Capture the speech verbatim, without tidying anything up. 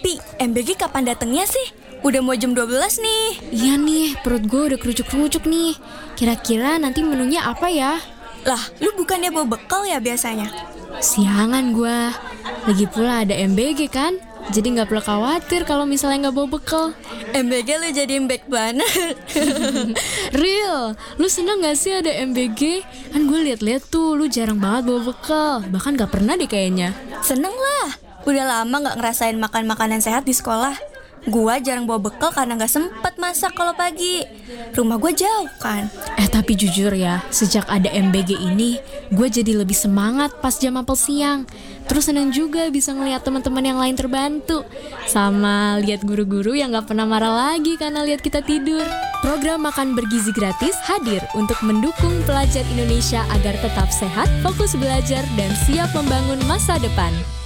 Pi, M B G kapan datangnya sih? Udah mau jam dua belas nih. Iya nih, perut gue udah kerucuk-kerucuk nih. Kira-kira nanti menunya apa ya? Lah, lu bukannya bawa bekal ya biasanya? Siangan gue. Lagi pula ada M B G kan? Jadi gak perlu khawatir kalau misalnya gak bawa bekal. M B G lu jadiin back banget. Real, lu seneng gak sih ada M B G? Kan gue liat-liat tuh, lu jarang banget bawa bekal. Bahkan gak pernah deh kayaknya. Seneng lah. Udah lama gak ngerasain makan makanan sehat di sekolah. Gua jarang bawa bekal karena gak sempet masak kalau pagi. Rumah gua jauh kan. Eh tapi jujur ya, sejak ada M B G ini, gue jadi lebih semangat pas jam apel siang. Terus seneng juga bisa ngeliat teman-teman yang lain terbantu. Sama lihat guru-guru yang gak pernah marah lagi karena lihat kita tidur. Program makan bergizi gratis hadir untuk mendukung pelajar Indonesia agar tetap sehat, fokus belajar, dan siap membangun masa depan.